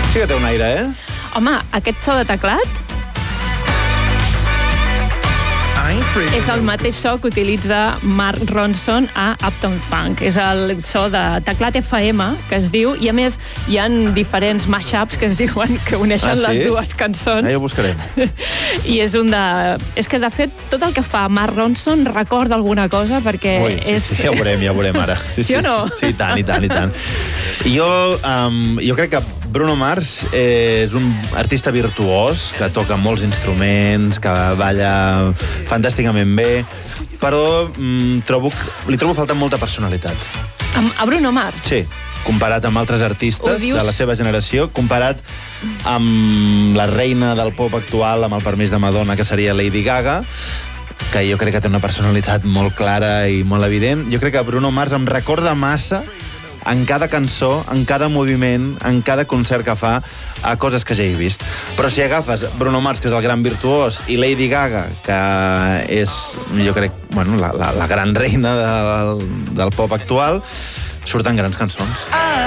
Sí que té un aire, eh? Home, aquest so de teclat és el mateix so que utilitza Mark Ronson a Uptown Funk. És el so de teclat FM, que es diu, i a més hi ha diferents mashups que es diuen que uneixen les dues cançons. Ja ho buscarem. I és un de... És que, de fet, tot el que fa Mark Ronson recorda alguna cosa, perquè Sí, ja ho veurem ara. Sí o no? Sí, i tant. I jo crec que Bruno Mars és un artista virtuós, que toca molts instruments, que balla fantàsticament bé, però li trobo faltant molta personalitat. A Bruno Mars? Sí, comparat amb altres artistes de la seva generació, comparat amb la reina del pop actual, amb el permís de Madonna, que seria Lady Gaga, que jo crec que té una personalitat molt clara i molt evident. Jo crec que Bruno Mars em recorda massa en cada cançó, en cada moviment, en cada concert que fa, a coses que ja he vist. Però si agafes Bruno Mars, que és el gran virtuós, i Lady Gaga, que és, jo crec, la gran reina del pop actual, surten grans cançons.